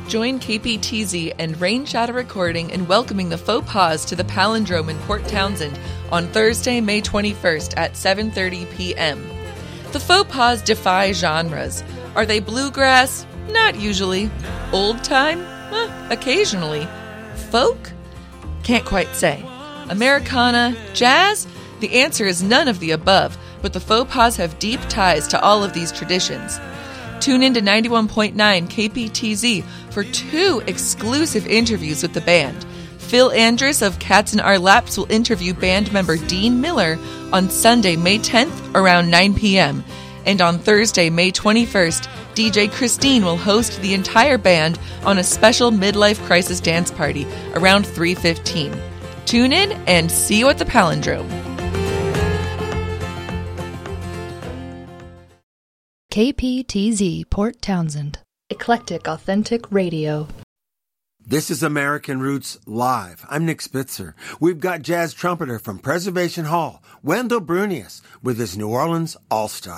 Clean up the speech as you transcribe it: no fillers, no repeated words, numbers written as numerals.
Join KPTZ and Rain Shadow Recording in welcoming the Faux Pas to the Palindrome in Port Townsend on Thursday, May 21st at 7:30 p.m. The Faux Pas defy genres. Are they bluegrass? Not usually. Old time? Occasionally. Folk? Can't quite say. Americana? Jazz? The answer is none of the above, but the Faux Pas have deep ties to all of these traditions. Tune in to 91.9 KPTZ for 2 exclusive interviews with the band. Phil Andrus of Cats in Our Laps will interview band member Dean Miller on Sunday, May 10th around 9 p.m. And on Thursday, May 21st, DJ Christine will host the entire band on a special midlife crisis dance party around 3:15. Tune in and see you at the Palindrome. KPTZ Port Townsend. Eclectic Authentic Radio. This is American Roots Live. I'm Nick Spitzer. We've got jazz trumpeter from Preservation Hall, Wendell Brunius, with his New Orleans All-Star.